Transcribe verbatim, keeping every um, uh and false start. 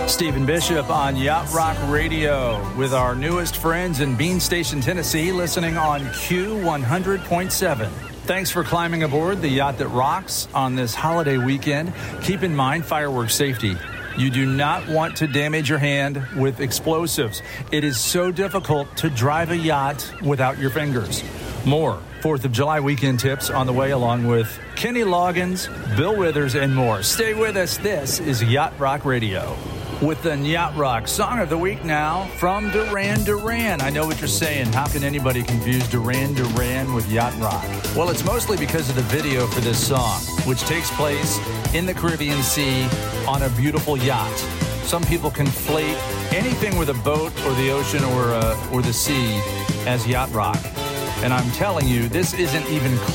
Stephen Bishop on Yacht Rock Radio with our newest friends in Bean Station, Tennessee, listening on Q one hundred point seven. Thanks for climbing aboard the yacht that rocks on this holiday weekend. Keep in mind fireworks safety. You do not want to damage your hand with explosives. It is so difficult to drive a yacht without your fingers. More fourth of July weekend tips on the way, along with Kenny Loggins, Bill Withers, and more. Stay with us. This is Yacht Rock Radio. With the Yacht Rock Song of the Week now from Duran Duran. I know what you're saying. How can anybody confuse Duran Duran with Yacht Rock? Well, it's mostly because of the video for this song, which takes place in the Caribbean Sea on a beautiful yacht. Some people conflate anything with a boat or the ocean or, uh, or the sea as yacht rock. And I'm telling you, this isn't even